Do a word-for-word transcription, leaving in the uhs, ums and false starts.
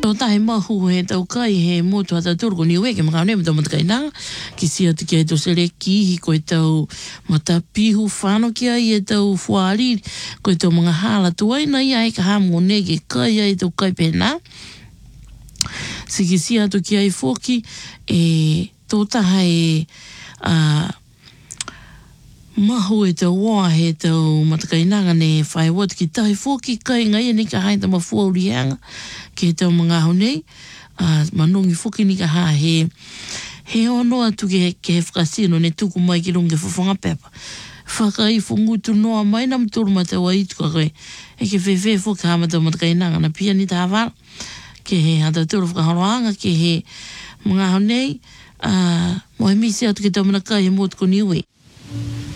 tō tahe mahu he tau kai he motu hata tūru ko niwe ke mga neme tau matakai nanga ki sia tu kia e tau sere kihi ko e tau mata pihu whano kia i e tau whaari ko e tau mga hala tuaina ia e ka hamu nege kai ai tau kai pēnā siki sia tu kia e whoki e tō taha e uh, mahu e tau wā he tau matakai nanga ne whai wat ki tahi whoki kai ngai e ni ka hae tama fuauri hanga ke tau mga hau nei uh, manongi whoki ni ka ha he he ono atu ke, ke he whakasino ne tuku mai ki runge whawhanga pepa whakai whungutu noa mai nam tūru ma tau aitu ka koe e ke whewhe whoki hama tau matakai nanga na pia ni tā wala ke he hata tūru whakaharoanga ke he mga hau nei uh, mo he misi atu ke tau mana kai he motu ko niwe